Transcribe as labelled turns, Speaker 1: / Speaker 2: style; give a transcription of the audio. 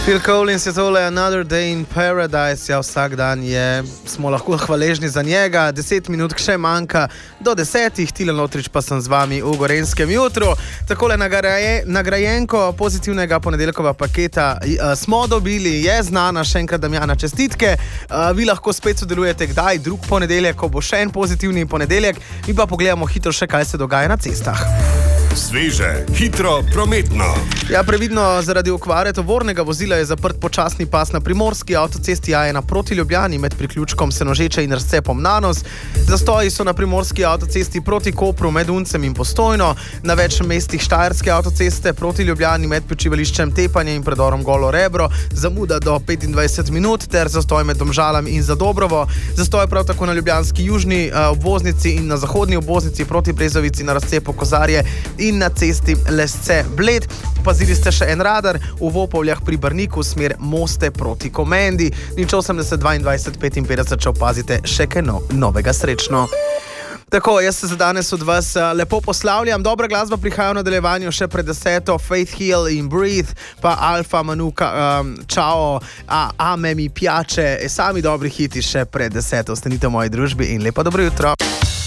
Speaker 1: Phil Collins je tole Another Day in Paradise, ja, vsak dan smo lahko hvaležni za njega, 10 minut še manjka do 10, Tilen Lotrič pa sem z vami v Gorenskem jutru. Takole nagrajenko pozitivnega ponedeljkova paketa smo dobili, je znana, še enkrat Damjana, čestitke. Vi lahko spet sodelujete kdaj, drug ponedeljek, ko bo še en pozitivni ponedeljek, mi pa pogledamo hitro še, kaj se dogaja na cestah.
Speaker 2: Sveže, hitro, prometno.
Speaker 1: Ja, previdno, zaradi okvare tovornega vozila je zaprt počasni pas na primorski avtocesti A1 proti Ljubljani med priključkom Senožeče in razcepom Nanos. Zastoji so na primorski avtocesti proti Kopru med Uncem in Postojno, na več mestih Štajerske avtoceste proti Ljubljani med počivališčem Tepanje in predorom Golo Rebro, zamuda do 25 minut ter zastoj med Domžalami in Zadobrovo. Zastoj prav tako na ljubljanski južni obvoznici in na zahodni obvoznici proti Brezovici na razcepu Kozarje in na cesti Lesce Bled. Pazili ste še en radar v Vopovljah pri Brniku, smer Moste proti Komendi. Nič 80 22 55, če opazite še kaj novega, srečno. Tako, jaz se za danes od vas lepo poslavljam. Dobra glasba prihaja v nadaljevanju še pred 10. Faith Hill in Breathe, pa Alfa Manuka, Ciao, Ame mi piace, sami dobri hiti še pred 10. Ostanite v moji družbi in lepo dobro jutro.